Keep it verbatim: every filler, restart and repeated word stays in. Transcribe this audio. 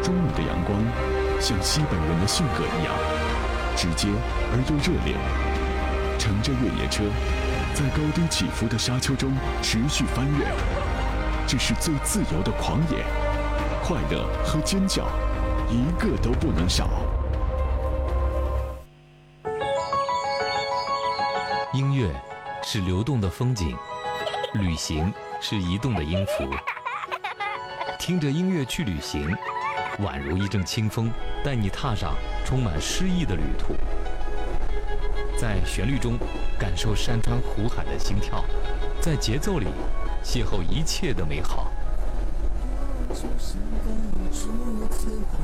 中午的阳光，像西北人的性格一样，直接而又热烈。乘着越野车，在高低起伏的沙丘中持续翻越，这是最自由的狂野，快乐和尖叫，一个都不能少。 音乐是流动的风景，旅行是移动的音符。听着音乐去旅行，宛如一阵清风，带你踏上充满诗意的旅途。在旋律中感受山川湖海的心跳，在节奏里邂逅一切的美好。